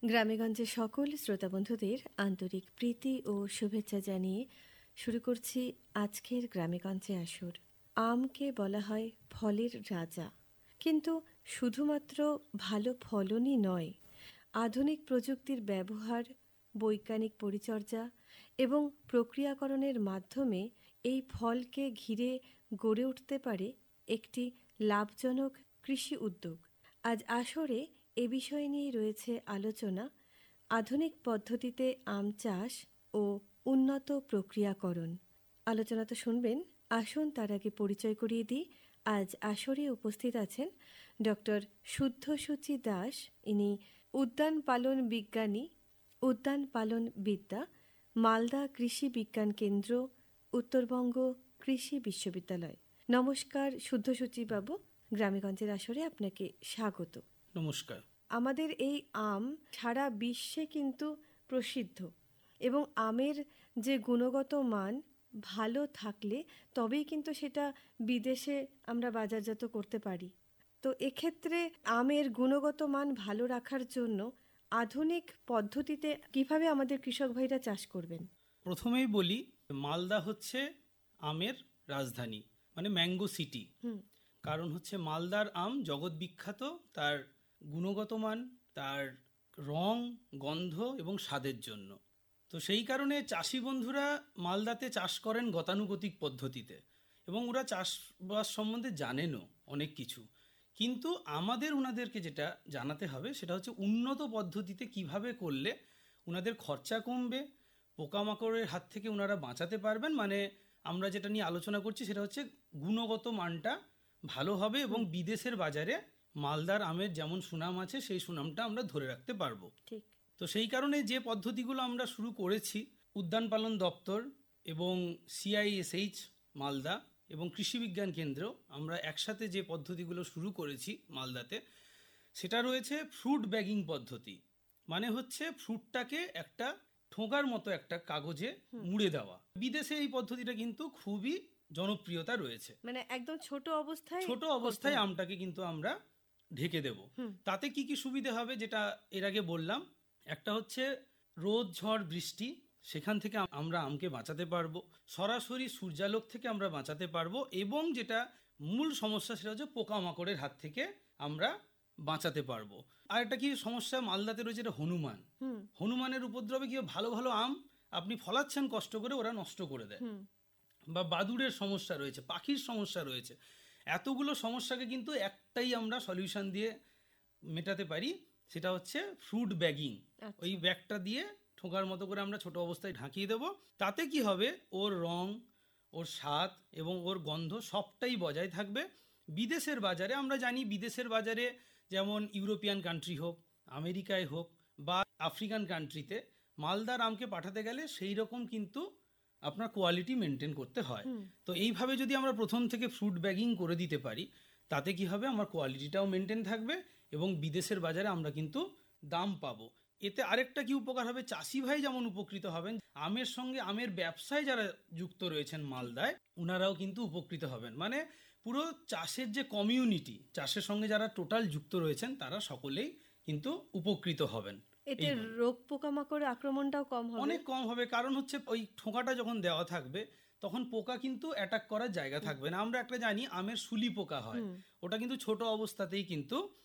গ্রামেগঞ্জের সকল শ্রোতা বন্ধুদের আন্তরিক প্রীতি ও শুভেচ্ছা জানিয়ে শুরু করছি আজকের গ্রামেগঞ্জে আসর। আমকে বলা হয় ফলের রাজা, কিন্তু শুধুমাত্র ভালো ফলনই নয়, আধুনিক প্রযুক্তির ব্যবহার, বৈজ্ঞানিক পরিচর্যা এবং প্রক্রিয়াকরণের মাধ্যমে এই ফলকে ঘিরে গড়ে উঠতে পারে একটি লাভজনক কৃষি উদ্যোগ। আজ আসরে এ বিষয় নিয়ে রয়েছে আলোচনা, আধুনিক পদ্ধতিতে আম চাষ ও উন্নত প্রক্রিয়াকরণ। আলোচনা তো শুনবেন, আসুন তার আগে পরিচয় করিয়ে দিই। আজ আসরে উপস্থিত আছেন ডক্টর শুদ্ধসূচি দাস। ইনি উদ্যান পালন বিজ্ঞানী, উদ্যান পালন বিদ্যা, মালদা কৃষি বিজ্ঞান কেন্দ্র, উত্তরবঙ্গ কৃষি বিশ্ববিদ্যালয়। নমস্কার শুদ্ধসূচি বাবু, গ্রামেগঞ্জের আসরে আপনাকে স্বাগত। নমস্কার। আমাদের এই আম সারা বিশ্বে কিন্তু প্রসিদ্ধ, এবং আমের যে গুণগত মান ভালো থাকলে তবেই কিন্তু সেটা বিদেশে আমরা বাজারজাত করতে পারি। তো এক্ষেত্রে আমের গুণগত মান ভালো রাখার জন্য আধুনিক পদ্ধতিতে কিভাবে আমাদের কৃষক ভাইরা চাষ করবেন? প্রথমেই বলি, মালদা হচ্ছে আমের রাজধানী, মানে ম্যাঙ্গো সিটি। কারণ হচ্ছে মালদার আম জগৎ বিখ্যাত তার গুণগত মান, তার রং, গন্ধ এবং স্বাদের জন্য। তো সেই কারণে চাষি বন্ধুরা মালদাতে চাষ করেন গতানুগতিক পদ্ধতিতে, এবং ওরা চাষবাস সম্বন্ধে জানেনও অনেক কিছু। কিন্তু আমাদের ওনাদেরকে যেটা জানাতে হবে সেটা হচ্ছে উন্নত পদ্ধতিতে কিভাবে করলে ওনাদের খরচা কমবে, পোকামাকড়ের হাত থেকে ওনারা বাঁচাতে পারবেন। মানে আমরা যেটা নিয়ে আলোচনা করছি সেটা হচ্ছে গুণগত মানটা ভালো হবে এবং বিদেশের বাজারে মালদার আমের যেমন সুনাম আছে সেই সুনামটা আমরা ধরে রাখতে পারবো। ঠিক। তো সেই কারণে যে পদ্ধতিগুলো আমরা শুরু করেছি, উদ্যান পালন দপ্তর এবং CISH মালদা এবং কৃষি বিজ্ঞান কেন্দ্র, আমরা একসাথে যে পদ্ধতিগুলো শুরু করেছি মালদাতে, সেটা রয়েছে ফ্রুট ব্যাগিং পদ্ধতি। মানে হচ্ছে ফ্রুটটাকে একটা ঠোঙার মতো একটা কাগজে মুড়ে দেওয়া। বিদেশে এই পদ্ধতিটা কিন্তু খুবই জনপ্রিয়তা রয়েছে। মানে একদম ছোট অবস্থায় আমটাকে কিন্তু আমরা ঢেকে দেব। তাতে কি কি সুবিধে হবে যেটা এর আগে বললাম, একটা হচ্ছে রোদ, ঝড়, বৃষ্টি, সেখান থেকে আমরা আমকে বাঁচাতে পারবো। সরাসরি সূর্যালোক থেকে আমরা বাঁচাতে পারবো, এবং যেটা মূল সমস্যা সেটা হচ্ছে পোকামাকড়ের হাত থেকে আমরা বাঁচাতে পারবো। আর একটা কি সমস্যা মালদাতে রয়েছে, এটা হনুমানের উপদ্রবে কি ভালো ভালো আম আপনি ফলাচ্ছেন কষ্ট করে, ওরা নষ্ট করে দেয়। বা বাদুড়ের সমস্যা রয়েছে, পাখির সমস্যা রয়েছে। এতগুলো সমস্যাকে কিন্তু একটাই আমরা সলিউশন দিয়ে মেটাতে পারি, সেটা হচ্ছে ফ্রুট ব্যাগিং। ওই ব্যাগটা দিয়ে ঠোঙার মতো করে আমরা ছোট অবস্থায় ঢাকিয়ে দেব। তাতে কি হবে, ওর রং, ওর স্বাদ এবং ওর গন্ধ সবটাই বজায় থাকবে। বিদেশের বাজারে আমরা জানি, বিদেশের বাজারে যেমন ইউরোপিয়ান কান্ট্রি হোক, আমেরিকায় হোক বা আফ্রিকান কান্ট্রিতে মালদার আমকে পাঠাতে গেলে সেই রকম কিন্তু আপনার কোয়ালিটি মেনটেন করতে হয়। তো এইভাবে যদি আমরা প্রথম থেকে ফ্রুট ব্যাগিং করে দিতে পারি, তাতে কি হবে, আমার কোয়ালিটিটাও মেনটেন থাকবে এবং বিদেশের বাজারে আমরা কিন্তু দাম পাবো। এতে আরেকটা কি উপকার হবে, চাষি ভাই যেমন উপকৃত হবেন, আমের সঙ্গে আমের ব্যবসায় যারা যুক্ত রয়েছেন মালদায়, ওনারাও কিন্তু উপকৃত হবেন। মানে পুরো চাষের যে কমিউনিটি, চাষের সঙ্গে যারা টোটাল যুক্ত রয়েছেন, তারা সকলেই কিন্তু উপকৃত হবেন। এতে রোগ পোকামাকড় আক্রমণটাও কম হবে, অনেক কম হবে। কারণ হচ্ছে ওই ঠোঁকাটা যখন দেওয়া থাকবে তখন পোকা কিন্তু অ্যাটাক করার জায়গা থাকবে না। আমরা একটা জানি আমের শুলি পোকা হয়, ওটা কিন্তু ছোট অবস্থাতেই কিন্তু